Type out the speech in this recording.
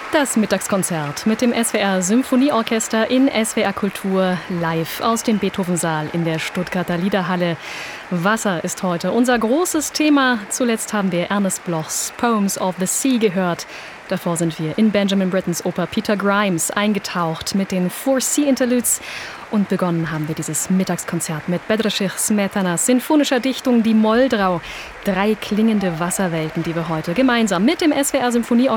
Das Mittagskonzert mit dem SWR Symphonieorchester in SWR Kultur live aus dem Beethovensaal in der Stuttgarter Liederhalle. Wasser ist heute unser großes Thema. Zuletzt haben wir Ernest Blochs Poems of the Sea gehört. Davor sind wir in Benjamin Brittens Oper Peter Grimes eingetaucht mit den Four Sea Interludes. Und begonnen haben wir dieses Mittagskonzert mit Bedřich Smetanas sinfonischer Dichtung Die Moldau. 3 klingende Wasserwelten, die wir heute gemeinsam mit dem SWR Symphonieorchester